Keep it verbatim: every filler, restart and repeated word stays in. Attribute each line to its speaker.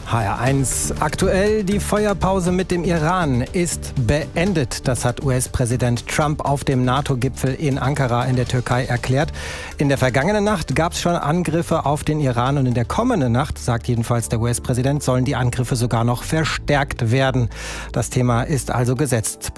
Speaker 1: H R eins. Aktuell, die Feuerpause mit dem Iran ist beendet. Das hat U S-Präsident Trump auf dem NATO-Gipfel in Ankara in der Türkei erklärt. In der vergangenen Nacht gab es schon Angriffe auf den Iran und in der kommenden Nacht, sagt jedenfalls der U S-Präsident, sollen die Angriffe sogar noch verstärkt werden. Das Thema ist also gesetzt.